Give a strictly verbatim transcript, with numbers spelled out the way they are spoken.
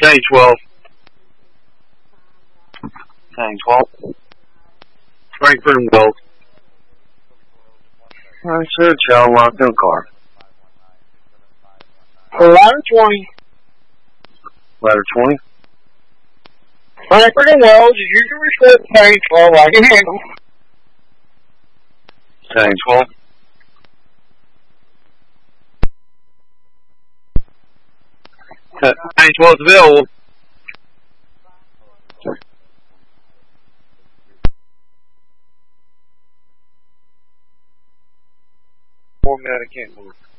Tank twelve. Tank twelve. Frankfurt and Wells. Alright, sir, child locked in the car. Ladder twenty. Ladder twenty. Frankfurt and Wells, you can report Tank twelve, I can handle. Tank twelve. Tank twelve is available. Four minute, I can't move.